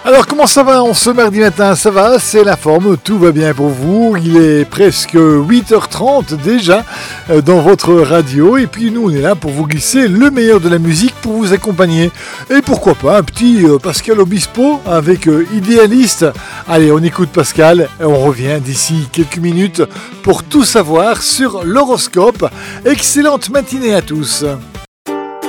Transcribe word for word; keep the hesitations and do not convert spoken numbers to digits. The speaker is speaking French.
Alors comment ça va en ce mardi matin? Ça va, c'est la forme, tout va bien pour vous. Il est presque huit heures trente déjà dans votre radio. Et puis nous on est là pour vous glisser le meilleur de la musique pour vous accompagner. Et pourquoi pas un petit Pascal Obispo avec Idéaliste. Allez, on écoute Pascal et on revient d'ici quelques minutes pour tout savoir sur l'horoscope. Excellente matinée à tous.